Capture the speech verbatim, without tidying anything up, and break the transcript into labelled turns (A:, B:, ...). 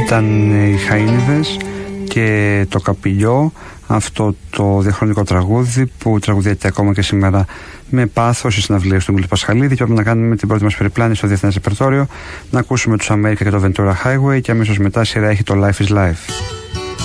A: Ήταν οι Χαΐνιδες και το Καπηλιό, αυτό το διαχρονικό τραγούδι που τραγουδιέται ακόμα και σήμερα με πάθος οι συναυλίες του Μίλη Πασχαλίδη. Και πρέπει να κάνουμε την πρώτη μας περιπλάνηση στο διεθνές ρεπερτόριο, να ακούσουμε τους Αμέρικα και το Ventura Highway, και αμέσως μετά σειρά έχει το Life is Life.